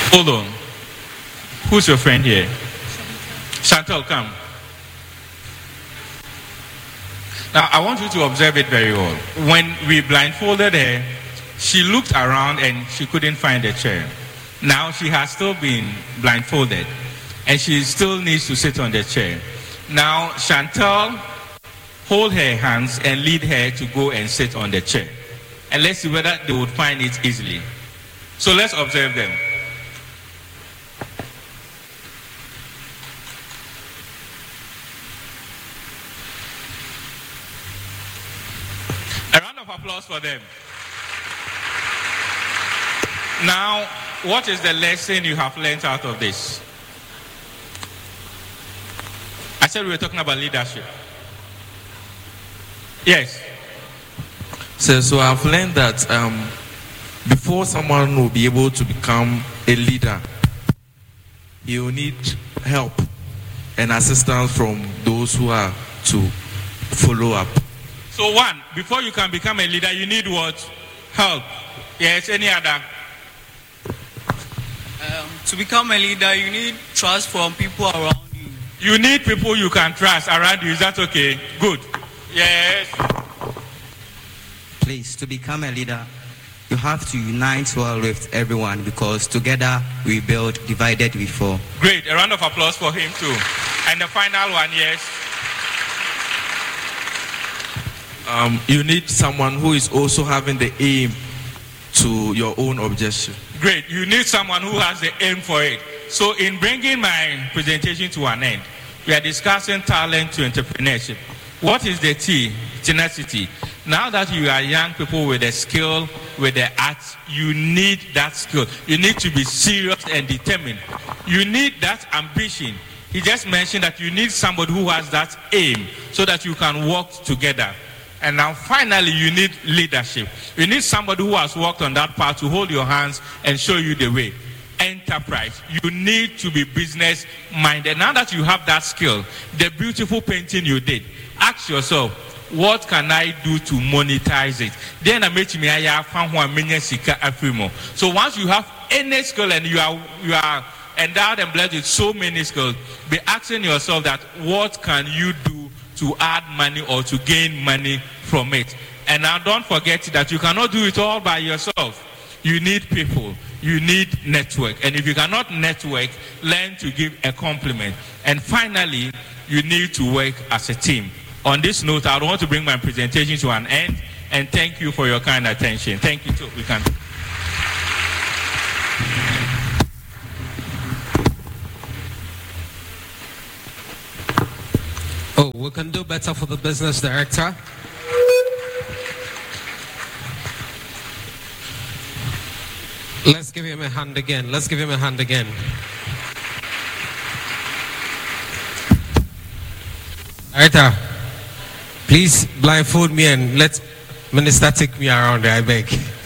Hold on. Who's your friend here? Chantal, come. Now, I want you to observe it very well. When we blindfolded her, she looked around and she couldn't find a chair. Now, she has still been blindfolded and she still needs to sit on the chair. Now, Chantal, hold her hands and lead her to go and sit on the chair. And let's see whether they would find it easily. So let's observe them. A round of applause for them. Now, what is the lesson you have learned out of this? I said we were talking about leadership. Yes. So I've learned that before someone will be able to become a leader, he will need help and assistance from those who are to follow up. So one, before you can become a leader, you need what? Help. Yes, any other? To become a leader, you need trust from people around you. You need people you can trust around you. Is that okay? Good. Yes. Please, to become a leader, you have to unite well with everyone because together we build, divided we fall. Great. A round of applause for him too. And the final one, yes. You need someone who is also having the aim to your own objective. Great. You need someone who has the aim for it. So in bringing my presentation to an end, we are discussing talent to entrepreneurship. What is the T? Tenacity. Now that you are young people with a skill, with the art, you need that skill. You need to be serious and determined. You need that ambition. He just mentioned that you need somebody who has that aim so that you can work together. And now finally, you need leadership. You need somebody who has worked on that path to hold your hands and show you the way. Enterprise. You need to be business minded. Now that you have that skill, the beautiful painting you did, ask yourself, what can I do to monetize it? Then I make me So once you have any skill and you are endowed and blessed with so many skills, be asking yourself that what can you do to add money or to gain money from it. And now don't forget that you cannot do it all by yourself. You need people. You need network. And if you cannot network, learn to give a compliment. And finally, you need to work as a team. On this note, I want to bring my presentation to an end. And thank you for your kind attention. Thank you too. We can. Oh, we can do better for the business director. Let's give him a hand again. Let's give him a hand again. Director, please blindfold me and let Minister take me around there, I beg.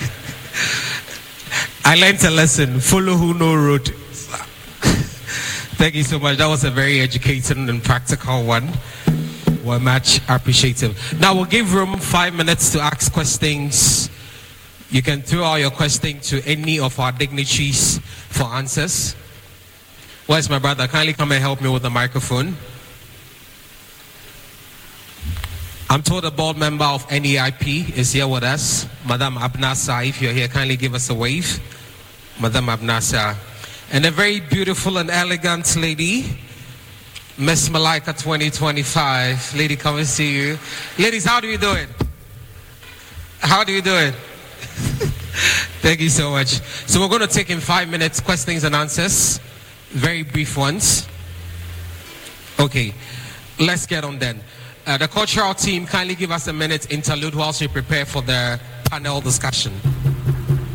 I learned a lesson. Follow who know road. Thank you so much. That was a very educated and practical one. We're much appreciative. Now we'll give room 5 minutes to ask questions. You can throw out your question to any of our dignitaries for answers. Where's my brother? Kindly come and help me with the microphone. I'm told the board member of NEIP is here with us. Madam Abnasa, if you're here, kindly give us a wave. Madam Abnasa. And a very beautiful and elegant lady, Miss Malika 2025. Lady, come and see you. Ladies, how do you do it? How do you do it? Thank you so much. So we're going to take in 5 minutes questions and answers. Very brief ones. Okay, let's get on then. The cultural team, kindly give us a minute interlude whilst we prepare for the panel discussion.